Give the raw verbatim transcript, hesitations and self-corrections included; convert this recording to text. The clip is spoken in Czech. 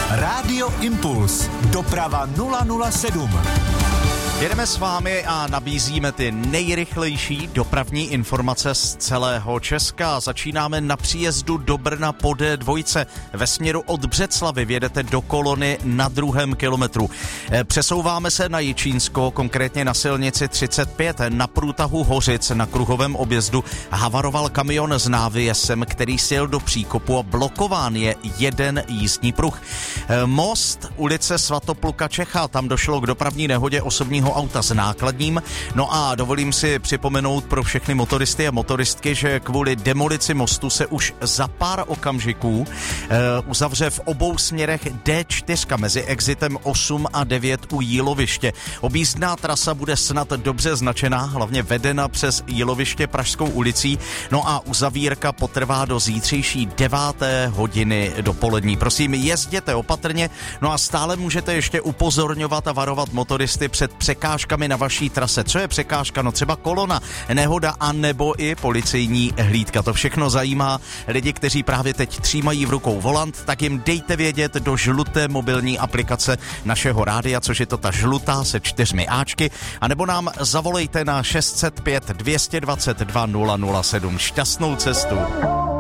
Rádio Impuls. Doprava nula nula sedm. Jedeme s vámi a nabízíme ty nejrychlejší dopravní informace z celého Česka. Začínáme na příjezdu do Brna po D dva. Ve směru od Břeclavy vjedete do kolony na druhém kilometru. Přesouváme se na Jičínsko, konkrétně na silnici třicet pět. Na průtahu Hořic na kruhovém objezdu havaroval kamion s návěsem, který sjel do příkopu a blokován je jeden jízdní pruh. Most, ulice Svatopluka Čecha, tam došlo k dopravní nehodě osobního auta s nákladním. No a dovolím si připomenout pro všechny motoristy a motoristky, že kvůli demolici mostu se už za pár okamžiků e, uzavře v obou směrech D čtyři mezi exitem osm a devět u Jíloviště. Objízdná trasa bude snad dobře značená, hlavně vedena přes Jíloviště Pražskou ulicí. No a uzavírka potrvá do zítřejší deváté hodiny dopolední. Prosím, jezděte opatrně, no a stále můžete ještě upozorňovat a varovat motoristy před překážkami na vaší trase. Co je překážka? No třeba kolona, nehoda a nebo i policejní hlídka. To všechno zajímá lidi, kteří právě teď třímají v rukou volant, tak jim dejte vědět do žluté mobilní aplikace našeho rádia, což je to ta žlutá se čtyřmi áčky, anebo nám zavolejte na šest set pět dvě dvacet dva nula nula sedm. Šťastnou cestu.